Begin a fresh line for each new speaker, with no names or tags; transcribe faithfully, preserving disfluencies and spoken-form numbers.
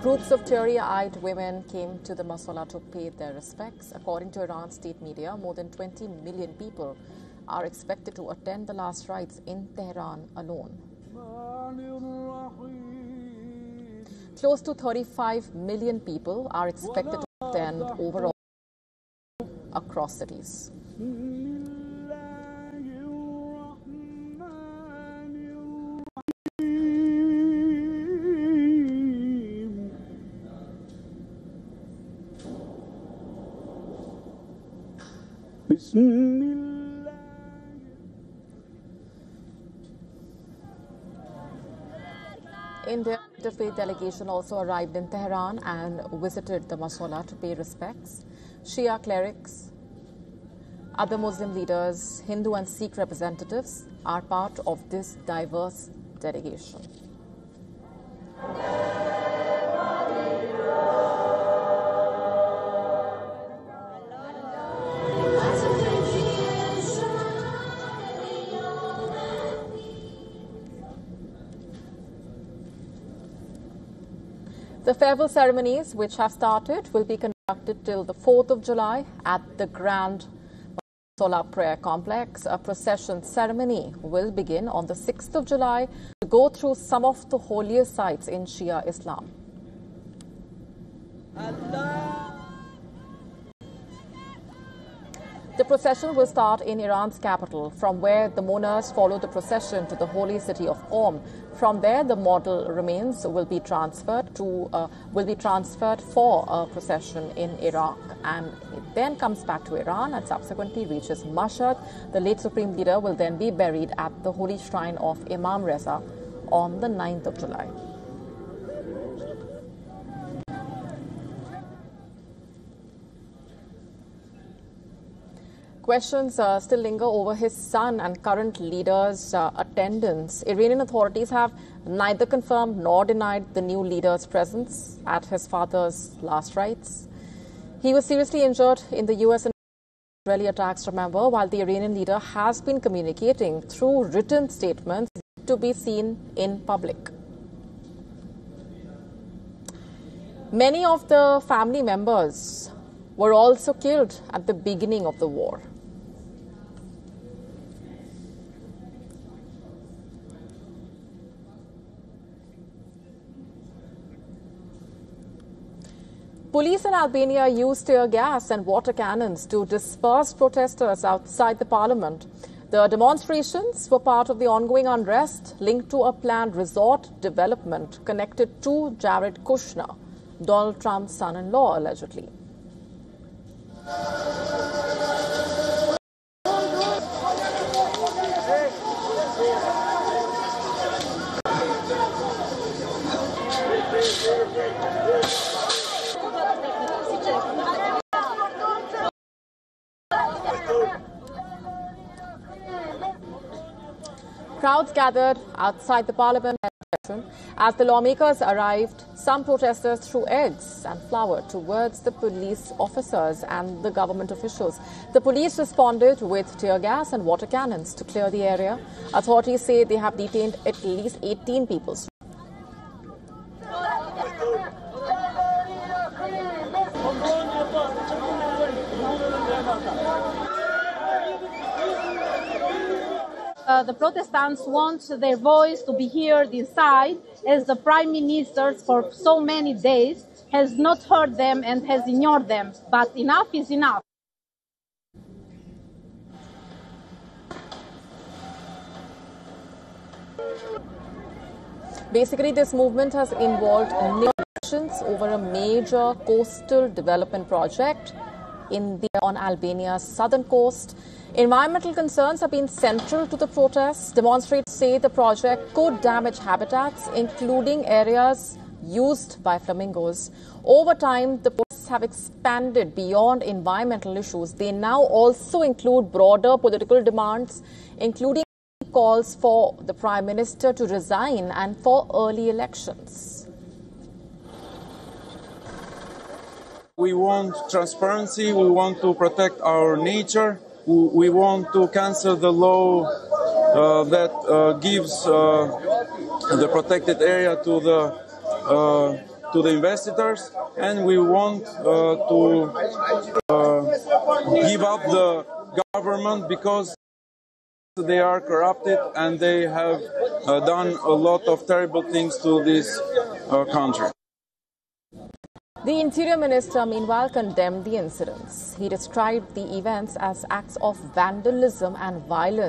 Groups of teary-eyed women came to the Mausoleum to pay their respects. According to Iran state media, more than twenty million people are expected to attend the last rites in Tehran alone. Close to thirty-five million people are expected to attend overall across cities. India, the faith delegation also arrived in Tehran and visited the Mausoleum to pay respects. Shia clerics, other Muslim leaders, Hindu and Sikh representatives are part of this diverse delegation. The farewell ceremonies, which have started, will be conducted till the fourth of July at the Grand Mausoleum Prayer Complex. A procession ceremony will begin on the sixth of July to go through some of the holiest sites in Shia Islam. Allah. The procession will start in Iran's capital, from where the mourners follow the procession to the holy city of Qom. From there, the model remains will be transferred to uh, will be transferred for a procession in Iraq, and it then comes back to Iran and subsequently reaches Mashhad. The late supreme leader will then be buried at the holy shrine of Imam Reza on the ninth of July. Questions uh, still linger over his son and current leader's uh, attendance. Iranian authorities have neither confirmed nor denied the new leader's presence at his father's last rites. He was seriously injured in the U S and Israeli attacks, remember, while the Iranian leader has been communicating through written statements to be seen in public. Many of the family members were also killed at the beginning of the war. Police in Albania used tear gas and water cannons to disperse protesters outside the parliament. The demonstrations were part of the ongoing unrest linked to a planned resort development connected to Jared Kushner, Donald Trump's son-in-law, allegedly. Crowds gathered outside the parliament as the lawmakers arrived. Some protesters threw eggs and flour towards the police officers and the government officials. The police responded with tear gas and water cannons to clear the area. Authorities say they have detained at least eighteen people.
Uh, the Protestants want their voice to be heard inside, as the Prime Minister for so many days has not heard them and has ignored them. But enough is enough.
Basically, this movement has involved negotiations over a major coastal development project in the, on Albania's southern coast. Environmental concerns have been central to the protests. Demonstrators say the project could damage habitats, including areas used by flamingos. Over time, the protests have expanded beyond environmental issues. They now also include broader political demands, including calls for the Prime Minister to resign and for early elections.
We want transparency. We want to protect our nature. We want to cancel the law uh, that uh, gives uh, the protected area to the uh, to the investors, and we want uh, to uh, give up the government because they are corrupted and they have uh, done a lot of terrible things to this uh, country.
The Interior Minister, meanwhile, condemned the incidents. He described the events as acts of vandalism and violence.